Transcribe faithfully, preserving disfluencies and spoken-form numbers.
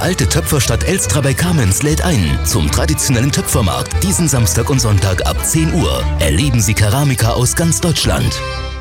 alte Töpferstadt Elstra bei Kamenz lädt ein zum traditionellen Töpfermarkt diesen Samstag und Sonntag ab zehn Uhr. Erleben Sie Keramiker aus ganz Deutschland.